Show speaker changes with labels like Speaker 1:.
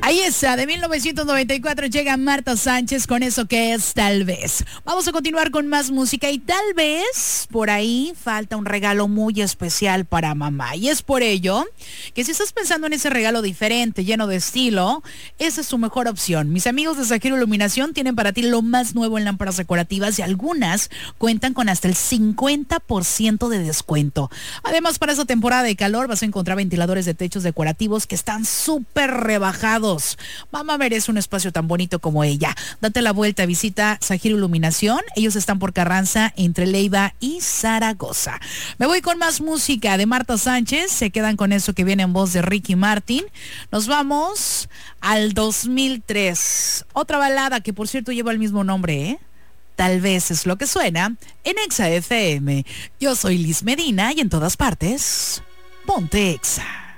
Speaker 1: Ahí está, de 1994 llega Marta Sánchez con eso que es Tal vez. Vamos a continuar con más música y tal vez por ahí falta un regalo muy especial para mamá. Y es por ello que si estás pensando en ese regalo diferente, lleno de estilo, esa es tu mejor opción. Mis amigos de Sajiro Iluminación tienen para ti lo más nuevo en lámparas decorativas y algunas cuentan con hasta el 50% de descuento. Además, para esta temporada de calor vas a encontrar ventiladores de techos decorativos que están súper rebajados. Mamá merece un espacio tan bonito como ella. Date la vuelta, visita Sajiro Iluminación. Ellos están por Carranza, entre Leiva y Zaragoza. Me voy con más música de Marta Sánchez. Se quedan con eso que viene en voz de Ricky Martin. Nos vamos al 2003. Otra balada que por cierto lleva el mismo nombre, ¿eh? Tal vez es lo que suena en Exa FM. Yo soy Liz Medina y en todas partes, ponte Exa.